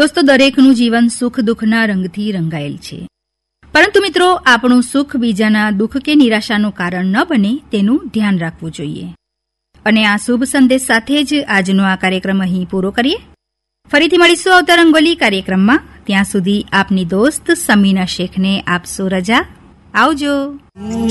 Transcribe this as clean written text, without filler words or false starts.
દોસ્તો, દરેકનું જીવન સુખ દુઃખના રંગથી રંગાયેલ છે, પરંતુ મિત્રો આપણું સુખ બીજાના દુઃખ કે નિરાશાનું કારણ ન બને તેનું ધ્યાન રાખવું જોઈએ. અને આ શુભ સંદેશ સાથે જ આજનો આ કાર્યક્રમ અહીં પૂરો કરીએ. ફરીથી મળીશું આવતા રંગોલી કાર્યક્રમમાં. ત્યાં સુધી આપની દોસ્ત સમીના શેખને આપશો રજા. આવજો.